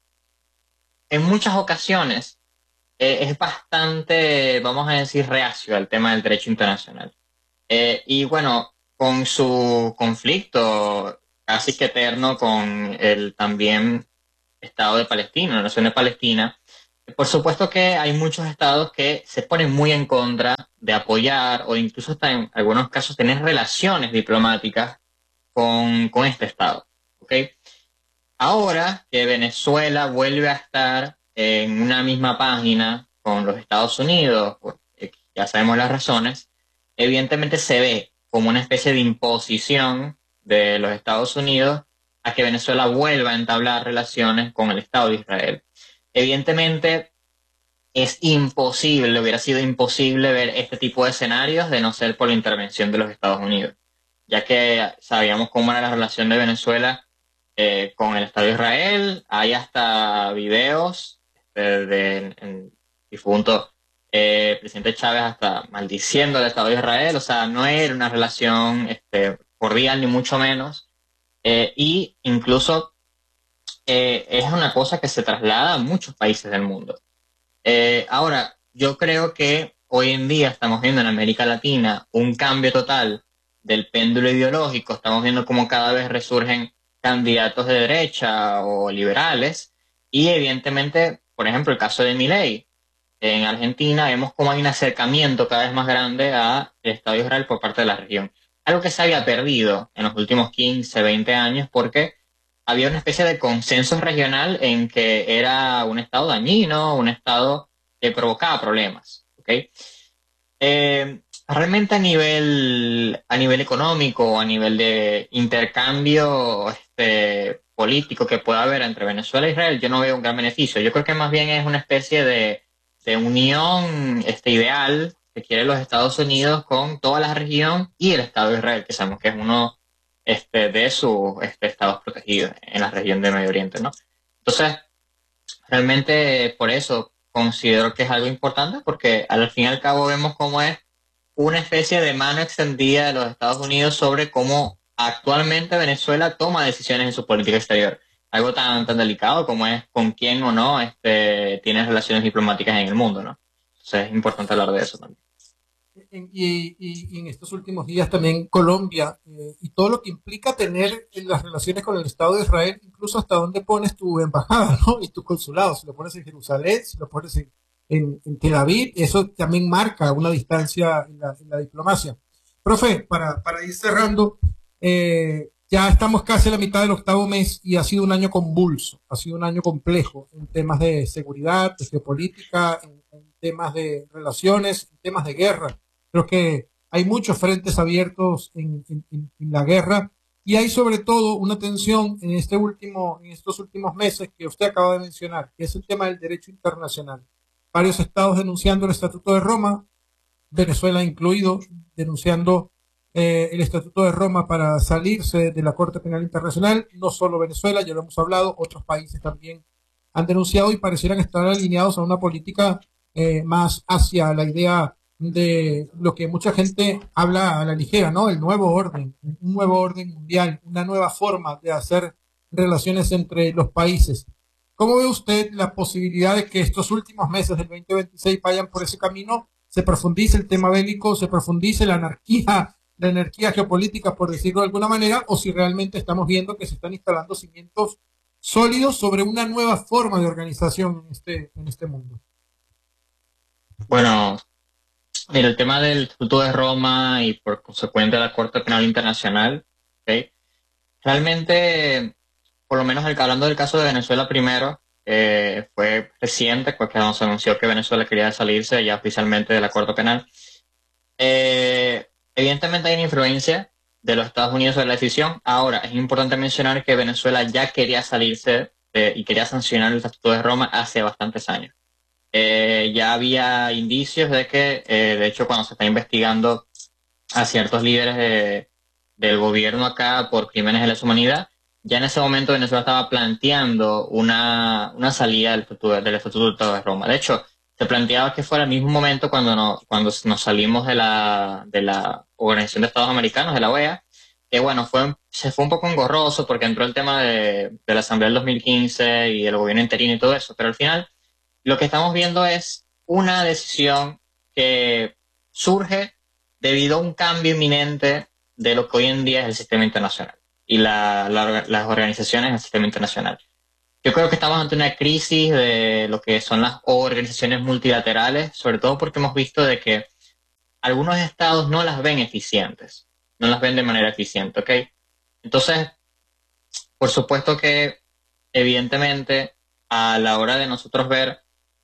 en muchas ocasiones eh, es bastante, vamos a decir, reacio al tema del derecho internacional. Eh, y bueno, con su conflicto casi que eterno con el también Estado de Palestina, la nación de Palestina. Por supuesto que hay muchos estados que se ponen muy en contra de apoyar o incluso hasta en algunos casos tener relaciones diplomáticas con, con este estado. ¿Okay? Ahora que Venezuela vuelve a estar en una misma página con los Estados Unidos, pues, ya sabemos las razones, evidentemente se ve como una especie de imposición de los Estados Unidos a que Venezuela vuelva a entablar relaciones con el Estado de Israel. Evidentemente es imposible, hubiera sido imposible ver este tipo de escenarios de no ser por la intervención de los Estados Unidos, ya que sabíamos cómo era la relación de Venezuela eh, con el Estado de Israel. Hay hasta videos del de, de, difunto eh, presidente Chávez hasta maldiciendo al Estado de Israel. O sea, no era una relación este, cordial ni mucho menos, eh, y incluso eh, es una cosa que se traslada a muchos países del mundo. Eh, ahora, yo creo que hoy en día estamos viendo en América Latina un cambio total del péndulo ideológico. Estamos viendo cómo cada vez resurgen candidatos de derecha o liberales, y evidentemente, por ejemplo, el caso de Milei en Argentina, vemos cómo hay un acercamiento cada vez más grande al Estado de Israel por parte de la región. Algo que se había perdido en los últimos quince, veinte años, porque había una especie de consenso regional en que era un Estado dañino, un Estado que provocaba problemas. ¿Okay? Eh, realmente a nivel, a nivel económico, a nivel de intercambio este, político que pueda haber entre Venezuela e Israel, yo no veo un gran beneficio. Yo creo que más bien es una especie de, de unión este, ideal que quieren los Estados Unidos con toda la región y el Estado de Israel, que sabemos que es uno este, de sus este, estados protegidos en la región del Medio Oriente, ¿no? Entonces, realmente por eso considero que es algo importante, porque al fin y al cabo vemos cómo es una especie de mano extendida de los Estados Unidos sobre cómo actualmente Venezuela toma decisiones en su política exterior. Algo tan, tan delicado como es con quién o no este, tiene relaciones diplomáticas en el mundo, ¿no? Entonces es importante hablar de eso también. Y, y, y en estos últimos días también Colombia, eh, y todo lo que implica tener en las relaciones con el Estado de Israel, incluso hasta dónde pones tu embajada, ¿no? Y tu consulado, si lo pones en Jerusalén, si lo pones en, en, en Tel Aviv, eso también marca una distancia en la, en la diplomacia. Profe, para, para ir cerrando, eh, ya estamos casi a la mitad del octavo mes y ha sido un año convulso, ha sido un año complejo en temas de seguridad, de geopolítica, en, en temas de relaciones, en temas de guerra. Creo que hay muchos frentes abiertos en, en, en la guerra, y hay sobre todo una tensión en, este último, en estos últimos meses que usted acaba de mencionar, que es el tema del derecho internacional. Varios estados denunciando el Estatuto de Roma, Venezuela incluido, denunciando eh, el Estatuto de Roma para salirse de la Corte Penal Internacional. No solo Venezuela, ya lo hemos hablado, otros países también han denunciado y parecieran estar alineados a una política eh, más hacia la idea de lo que mucha gente habla a la ligera, ¿no? El nuevo orden, un nuevo orden mundial, una nueva forma de hacer relaciones entre los países. ¿Cómo ve usted la posibilidad de que estos últimos meses del veinte veintiséis vayan por ese camino? Se profundice el tema bélico, se profundice la anarquía, la anarquía geopolítica, por decirlo de alguna manera, o si realmente estamos viendo que se están instalando cimientos sólidos sobre una nueva forma de organización en este, en este mundo. Bueno, mira, el tema del Estatuto de Roma y por consecuente la Corte Penal Internacional, ¿okay? Realmente, por lo menos el, hablando del caso de Venezuela primero, eh, fue reciente, porque nos anunció que Venezuela quería salirse ya oficialmente de la Corte Penal. Eh, evidentemente hay una influencia de los Estados Unidos sobre la decisión. Ahora, es importante mencionar que Venezuela ya quería salirse de, y quería sancionar el Estatuto de Roma hace bastantes años. Eh, ya había indicios de que, eh, de hecho, cuando se está investigando a ciertos líderes de, del gobierno acá por crímenes de lesa humanidad, ya en ese momento Venezuela estaba planteando una, una salida del Estatuto, del Estatuto de Roma. De hecho, se planteaba que fuera el mismo momento cuando, no, cuando nos salimos de la, de la Organización de Estados Americanos, de la O E A, que bueno, fue, se fue un poco engorroso porque entró el tema de, de la Asamblea del dos mil quince y el gobierno interino y todo eso, pero al final lo que estamos viendo es una decisión que surge debido a un cambio inminente de lo que hoy en día es el sistema internacional. y la, la, las organizaciones del sistema internacional. Yo creo que estamos ante una crisis de lo que son las organizaciones multilaterales, sobre todo porque hemos visto de que algunos estados no las ven eficientes, no las ven de manera eficiente, ¿ok? Entonces, por supuesto que, evidentemente, a la hora de nosotros ver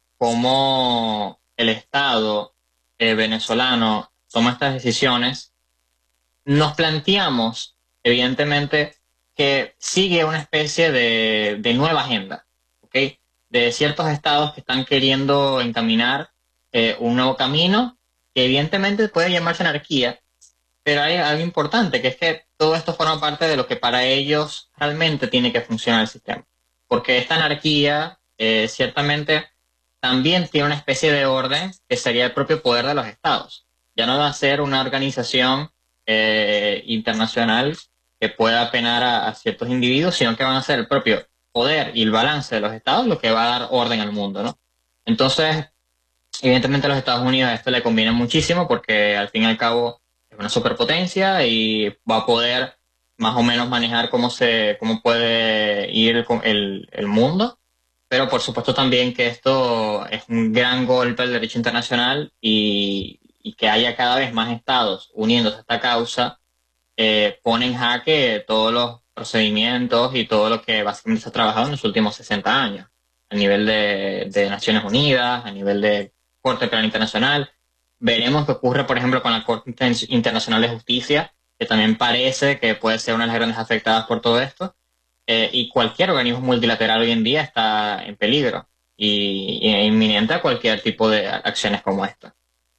cómo el Estado eh, venezolano toma estas decisiones, nos planteamos, evidentemente, que sigue una especie de, de nueva agenda, ¿ok? De ciertos estados que están queriendo encaminar eh, un nuevo camino, que evidentemente puede llamarse anarquía, pero hay algo importante, que es que todo esto forma parte de lo que para ellos realmente tiene que funcionar el sistema. Porque esta anarquía, eh, ciertamente, también tiene una especie de orden que sería el propio poder de los estados. Ya no va a ser una organización eh, internacional que pueda penar a, a ciertos individuos, sino que van a ser el propio poder y el balance de los estados lo que va a dar orden al mundo, ¿no? Entonces, evidentemente a los Estados Unidos esto le conviene muchísimo porque al fin y al cabo es una superpotencia y va a poder más o menos manejar cómo se cómo puede ir el, el mundo, pero por supuesto también que esto es un gran golpe al derecho internacional y, y que haya cada vez más estados uniéndose a esta causa eh, pone en jaque todos los procedimientos y todo lo que básicamente se ha trabajado en los últimos sesenta años, a nivel de, de Naciones Unidas, a nivel de Corte Penal Internacional. Veremos qué ocurre, por ejemplo, con la Corte Internacional de Justicia, que también parece que puede ser una de las grandes afectadas por todo esto. Eh, y cualquier organismo multilateral hoy en día está en peligro y, y es inminente a cualquier tipo de acciones como esta.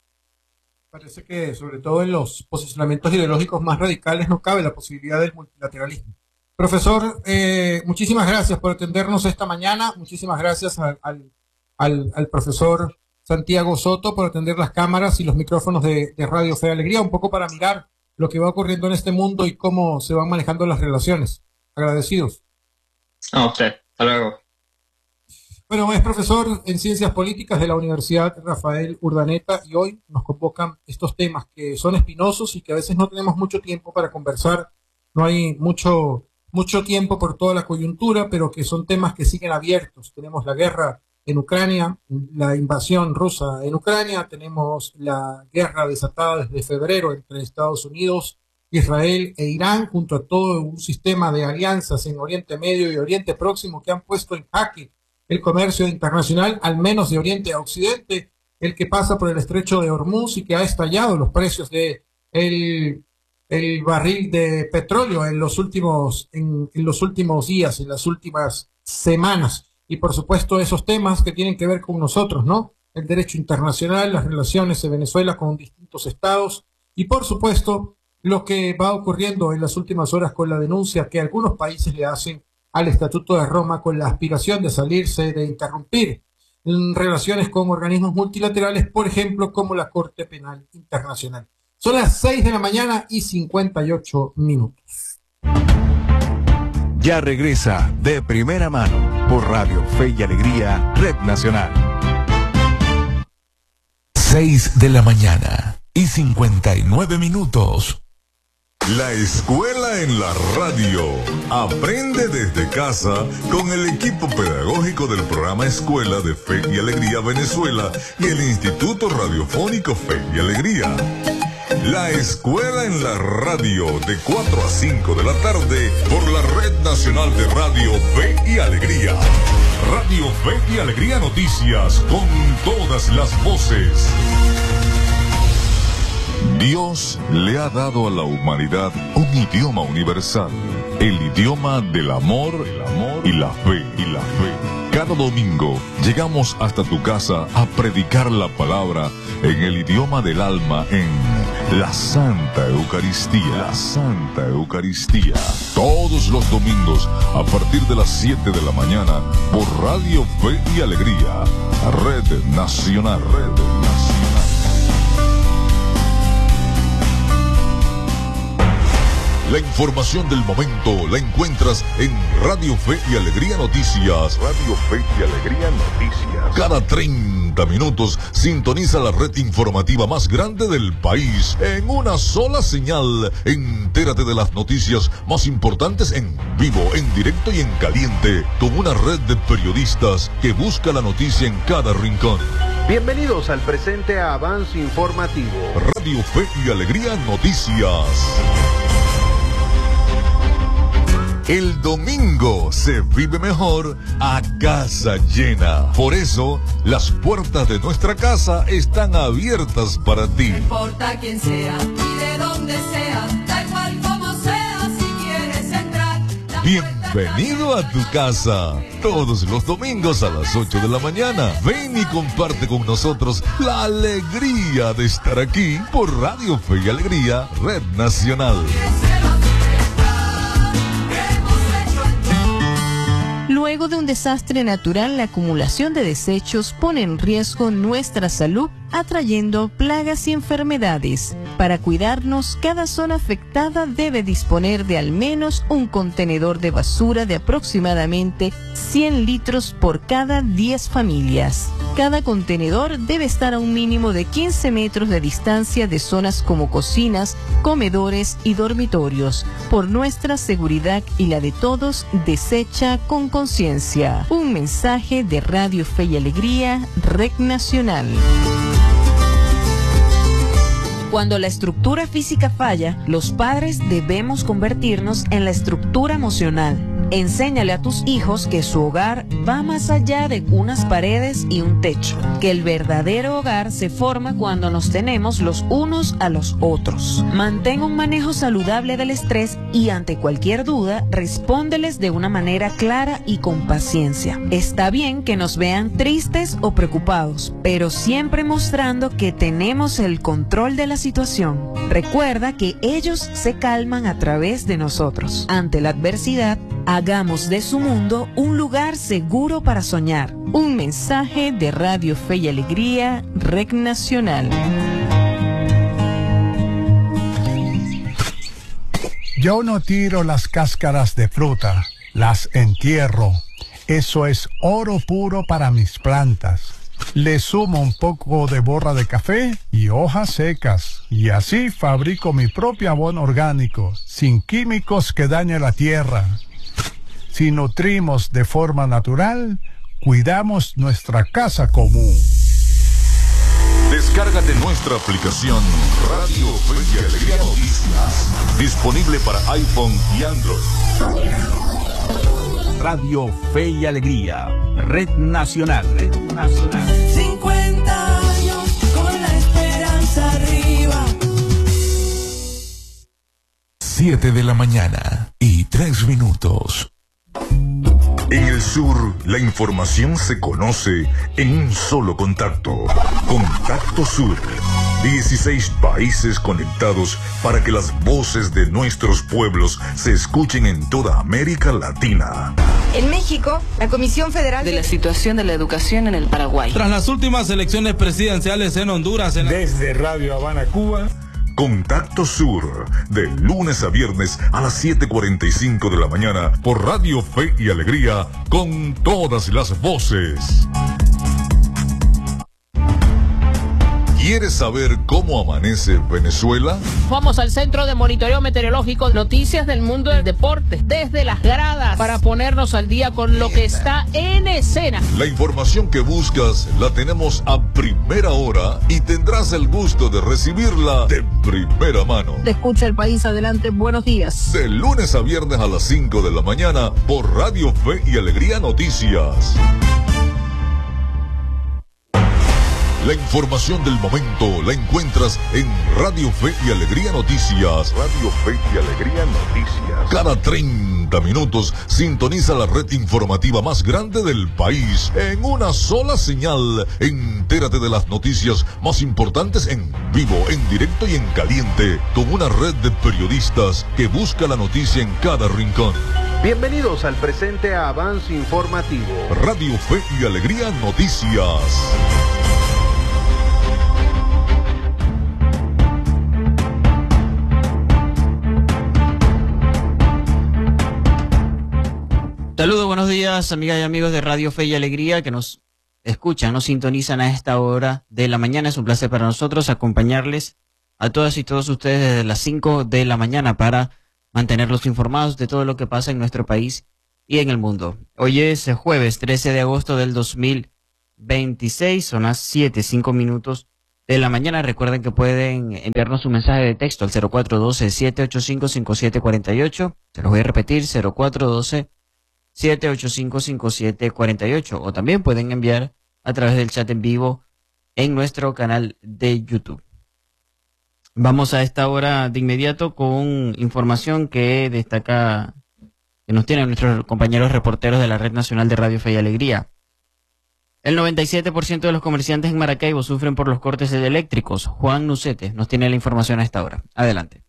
Parece que, sobre todo en los posicionamientos ideológicos más radicales, no cabe la posibilidad del multilateralismo. Profesor, eh, muchísimas gracias por atendernos esta mañana. Muchísimas gracias al, al, al, al profesor Santiago Soto por atender las cámaras y los micrófonos de, de Radio Fe y Alegría, un poco para mirar lo que va ocurriendo en este mundo y cómo se van manejando las relaciones. Agradecidos. A usted. Hasta luego. Bueno, es profesor en Ciencias Políticas de la Universidad Rafael Urdaneta y hoy nos convocan estos temas que son espinosos y que a veces no tenemos mucho tiempo para conversar. No hay mucho, mucho tiempo por toda la coyuntura, pero que son temas que siguen abiertos. Tenemos la guerra en Ucrania, la invasión rusa en Ucrania, tenemos la guerra desatada desde febrero entre Estados Unidos, Israel e Irán, junto a todo un sistema de alianzas en Oriente Medio y Oriente Próximo que han puesto en jaque el comercio internacional, al menos de Oriente a Occidente, el que pasa por el estrecho de Hormuz y que ha estallado los precios de el, el barril de petróleo en los últimos, en, en los últimos días, en las últimas semanas. Y por supuesto esos temas que tienen que ver con nosotros, ¿no? El derecho internacional, las relaciones de Venezuela con distintos estados y por supuesto lo que va ocurriendo en las últimas horas con la denuncia que algunos países le hacen al Estatuto de Roma con la aspiración de salirse, de interrumpir en relaciones con organismos multilaterales, por ejemplo, como la Corte Penal Internacional. Son las seis de la mañana y cincuenta y ocho minutos. Ya regresa De Primera Mano por Radio Fe y Alegría, Red Nacional. seis de la mañana y cincuenta y nueve minutos. La escuela en la radio. Aprende desde casa con el equipo pedagógico del programa Escuela de Fe y Alegría Venezuela y el Instituto Radiofónico Fe y Alegría. La escuela en la radio de cuatro a cinco de la tarde por la Red Nacional de Radio Fe y Alegría. Radio Fe y Alegría Noticias con todas las voces. Dios le ha dado a la humanidad un idioma universal, el idioma del amor, el amor y la fe, y la fe. Cada domingo llegamos hasta tu casa a predicar la palabra en el idioma del alma en la Santa Eucaristía. La Santa Eucaristía. Todos los domingos a partir de las siete de la mañana por Radio Fe y Alegría, Red Nacional, Red Nacional. La información del momento la encuentras en Radio Fe y Alegría Noticias. Radio Fe y Alegría Noticias. Cada treinta minutos sintoniza la red informativa más grande del país en una sola señal. Entérate de las noticias más importantes en vivo, en directo y en caliente, con una red de periodistas que busca la noticia en cada rincón. Bienvenidos al presente avance informativo. Radio Fe y Alegría Noticias. El domingo se vive mejor a casa llena. Por eso, las puertas de nuestra casa están abiertas para ti. No importa quién sea y de dónde sea, da igual como sea, si quieres entrar. Bienvenido a tu casa. Todos los domingos a las ocho de la mañana. Ven y comparte con nosotros la alegría de estar aquí por Radio Fe y Alegría, Red Nacional. Luego de un desastre natural, la acumulación de desechos pone en riesgo nuestra salud, atrayendo plagas y enfermedades. Para cuidarnos, cada zona afectada debe disponer de al menos un contenedor de basura de aproximadamente cien litros por cada diez familias. Cada contenedor debe estar a un mínimo de quince metros de distancia de zonas como cocinas, comedores y dormitorios. Por nuestra seguridad y la de todos, desecha con conciencia. Un mensaje de Radio Fe y Alegría, Red Nacional. Cuando la estructura física falla, los padres debemos convertirnos en la estructura emocional. Enséñale a tus hijos que su hogar va más allá de unas paredes y un techo, que el verdadero hogar se forma cuando nos tenemos los unos a los otros. Mantén un manejo saludable del estrés y ante cualquier duda, respóndeles de una manera clara y con paciencia. Está bien que nos vean tristes o preocupados, pero siempre mostrando que tenemos el control de la situación. Recuerda que ellos se calman a través de nosotros. Ante la adversidad, hagamos de su mundo un lugar seguro para soñar. Un mensaje de Radio Fe y Alegría, Red Nacional. Yo no tiro las cáscaras de fruta, las entierro. Eso es oro puro para mis plantas. Le sumo un poco de borra de café y hojas secas, y así fabrico mi propio abono orgánico, sin químicos que dañen la tierra. Si nutrimos de forma natural, cuidamos nuestra casa común. Descárgate nuestra aplicación Radio Fe y Alegría Noticias, disponible para iPhone y Android. Radio Fe y Alegría, Red Nacional. Red Nacional. cincuenta años con la esperanza arriba. siete de la mañana y tres minutos. En el sur, la información se conoce en un solo contacto. Contacto Sur. dieciséis países conectados para que las voces de nuestros pueblos se escuchen en toda América Latina. En México, la Comisión Federal de la Situación de la Educación en el Paraguay. Tras las últimas elecciones presidenciales en Honduras. En la... Desde Radio Habana, Cuba. Contacto Sur, de lunes a viernes a las siete cuarenta y cinco de la mañana por Radio Fe y Alegría, con todas las voces. ¿Quieres saber cómo amanece Venezuela? Vamos al Centro de Monitoreo Meteorológico, noticias del mundo del deporte, desde las gradas, para ponernos al día con lo que está en escena. La información que buscas la tenemos a primera hora y tendrás el gusto de recibirla de primera mano. Te escucha el país, adelante, buenos días. De lunes a viernes a las cinco de la mañana por Radio Fe y Alegría Noticias. La información del momento la encuentras en Radio Fe y Alegría Noticias. Radio Fe y Alegría Noticias. Cada treinta minutos sintoniza la red informativa más grande del país en una sola señal. Entérate de las noticias más importantes en vivo, en directo y en caliente, con una red de periodistas que busca la noticia en cada rincón. Bienvenidos al presente avance informativo. Radio Fe y Alegría Noticias. Saludos, buenos días, amigas y amigos de Radio Fe y Alegría que nos escuchan, nos sintonizan a esta hora de la mañana. Es un placer para nosotros acompañarles a todas y todos ustedes desde las cinco de la mañana para mantenerlos informados de todo lo que pasa en nuestro país y en el mundo. Hoy es jueves trece de agosto del dos mil veintiséis, son las siete, cinco minutos de la mañana. Recuerden que pueden enviarnos un mensaje de texto al cero cuatro uno dos, siete ocho cinco, cinco siete cuatro ocho. Se los voy a repetir, cero cuatro uno dos, siete ocho cinco, cinco siete cuatro ocho. O también pueden enviar a través del chat en vivo en nuestro canal de YouTube. Vamos a esta hora de inmediato con información que destaca, que nos tienen nuestros compañeros reporteros de la Red Nacional de Radio Fe y Alegría. El noventa y siete por ciento de los comerciantes en Maracaibo sufren por los cortes eléctricos. Juan Nucete nos tiene la información a esta hora. Adelante.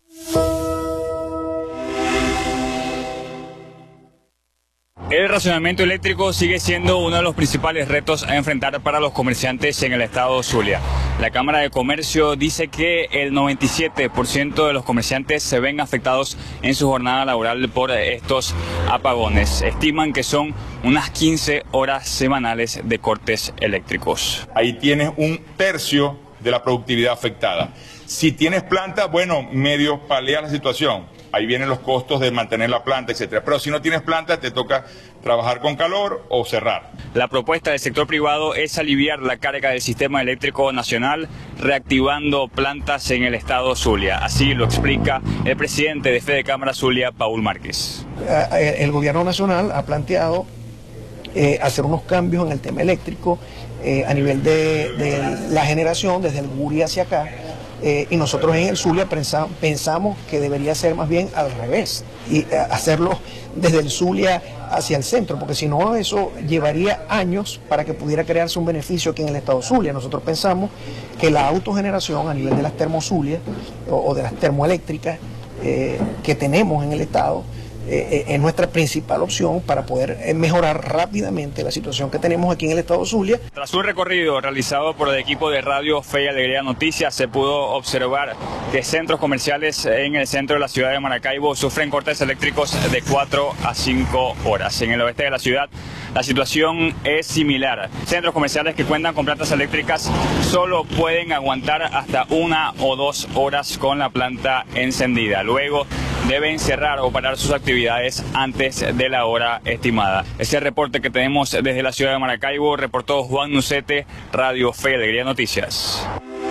El racionamiento eléctrico sigue siendo uno de los principales retos a enfrentar para los comerciantes en el estado Zulia. La Cámara de Comercio dice que el noventa y siete por ciento de los comerciantes se ven afectados en su jornada laboral por estos apagones. Estiman que son unas quince horas semanales de cortes eléctricos. Ahí tienes un tercio de la productividad afectada. Si tienes planta, bueno, medio palea la situación. Ahí vienen los costos de mantener la planta, etcétera. Pero si no tienes planta, te toca trabajar con calor o cerrar. La propuesta del sector privado es aliviar la carga del sistema eléctrico nacional, reactivando plantas en el estado Zulia. Así lo explica el presidente de Fede Cámara Zulia, Paul Márquez. El gobierno nacional ha planteado eh, hacer unos cambios en el tema eléctrico eh, a nivel de, de la generación, desde el Guri hacia acá. Eh, y nosotros en el Zulia pensa, pensamos que debería ser más bien al revés, y eh, hacerlo desde el Zulia hacia el centro, porque si no eso llevaría años para que pudiera crearse un beneficio aquí en el estado Zulia. Nosotros pensamos que la autogeneración a nivel de las termozulias o, o de las termoeléctricas eh, que tenemos en el estado Eh, es nuestra principal opción para poder eh, mejorar rápidamente la situación que tenemos aquí en el estado Zulia. Tras un recorrido realizado por el equipo de Radio Fe y Alegría Noticias, se pudo observar que centros comerciales en el centro de la ciudad de Maracaibo sufren cortes eléctricos de cuatro a cinco horas. En el oeste de la ciudad la situación es similar. Centros comerciales que cuentan con plantas eléctricas solo pueden aguantar hasta una o dos horas con la planta encendida. Luego deben cerrar o parar sus actividades antes de la hora estimada. Ese reporte que tenemos desde la ciudad de Maracaibo, reportó Juan Nucete, Radio Fe y Alegría Noticias.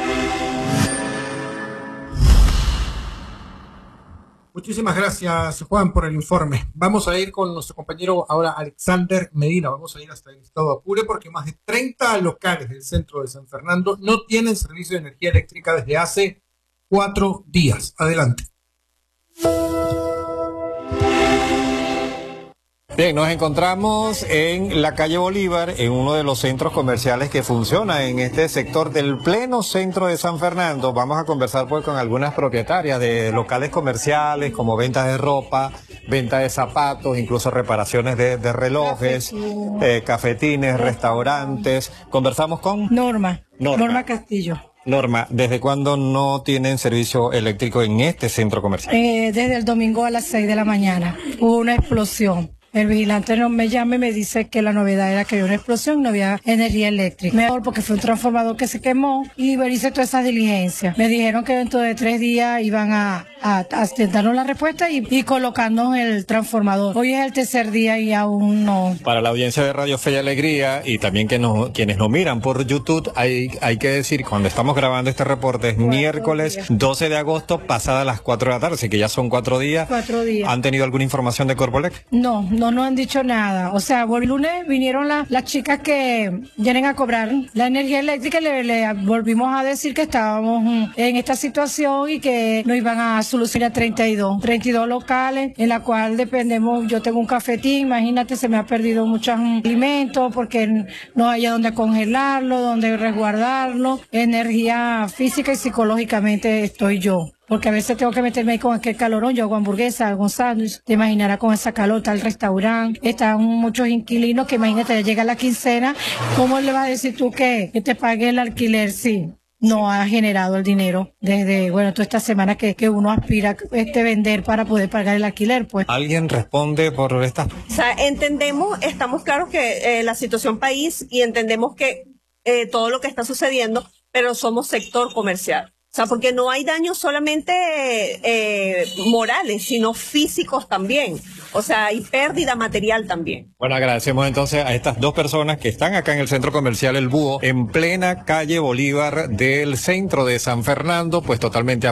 Muchísimas gracias, Juan, por el informe. Vamos a ir con nuestro compañero ahora Alexander Medina. Vamos a ir hasta el estado Apure porque más de treinta locales del centro de San Fernando no tienen servicio de energía eléctrica desde hace cuatro días. Adelante. Bien, nos encontramos en la calle Bolívar, en uno de los centros comerciales que funciona en este sector del pleno centro de San Fernando. Vamos a conversar pues con algunas propietarias de locales comerciales como ventas de ropa, venta de zapatos, incluso reparaciones de, de relojes, eh, cafetines, restaurantes. Conversamos con Norma, Norma, Norma Castillo. Norma, ¿desde cuándo no tienen servicio eléctrico en este centro comercial? Eh, desde el domingo a las seis de la mañana. Hubo una explosión. El vigilante no me llama y me dice que la novedad era que había una explosión, no había energía eléctrica. Mejor porque fue un transformador que se quemó y hice todas esas diligencias. Me dijeron que dentro de tres días iban a, a, a darnos la respuesta y, y colocarnos el transformador. Hoy es el tercer día y aún no. Para la audiencia de Radio Fe y Alegría y también que nos, quienes nos miran por YouTube, hay, hay que decir, cuando estamos grabando este reporte es miércoles doce de agosto, pasadas las cuatro de la tarde, así que ya son cuatro días. Cuatro días. ¿Han tenido alguna información de Corpoelec? No, no. No nos han dicho nada. O sea, el lunes vinieron la, las chicas que vienen a cobrar la energía eléctrica y le, le volvimos a decir que estábamos en esta situación y que nos iban a solucionar treinta y dos locales en la cual dependemos. Yo tengo un cafetín, imagínate, se me ha perdido muchos alimentos porque no hay donde congelarlo, donde resguardarlo. Energía física y psicológicamente estoy yo. Porque a veces tengo que meterme ahí con aquel calorón, yo hago hamburguesa, hago sándwich, te imaginarás con esa calor, está el restaurante, están muchos inquilinos que imagínate, ya llega la quincena, ¿cómo le vas a decir tú que, que te pague el alquiler? Sí. no ha generado el dinero desde, bueno, toda esta semana que, que uno aspira este vender para poder pagar el alquiler, pues. ¿Alguien responde por estas? O sea, entendemos, estamos claros que eh, la situación país y entendemos que eh, todo lo que está sucediendo, pero somos sector comercial. O sea, porque no hay daños solamente eh, morales, sino físicos también. O sea, hay pérdida material también. Bueno, agradecemos entonces a estas dos personas que están acá en el centro comercial El Búho, en plena calle Bolívar del centro de San Fernando, pues totalmente